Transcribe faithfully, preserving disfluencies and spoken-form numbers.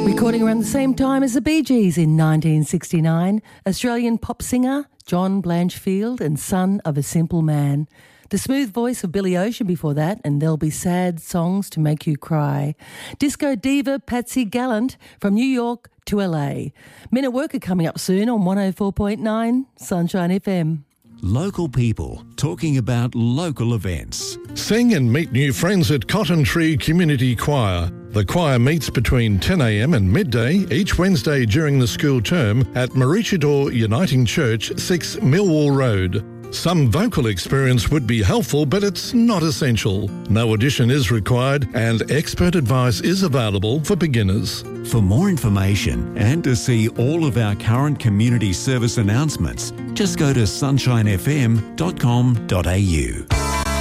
Recording around the same time as the Bee Gees in nineteen sixty-nine, Australian pop singer John Blanchfield and son of a simple man. The smooth voice of Billy Ocean before that, and There'll Be Sad Songs to Make You Cry. Disco diva Patsy Gallant from New York to L A. Men at Work are coming up soon on one oh four point nine Sunshine F M. Local people talking about local events. Sing and meet new friends at Cotton Tree Community Choir. The choir meets between ten a m and midday each Wednesday during the school term at Maroochydore Uniting Church, six Millwall Road. Some vocal experience would be helpful, but it's not essential. No audition is required and expert advice is available for beginners. For more information and to see all of our current community service announcements, just go to sunshine f m dot com dot a u.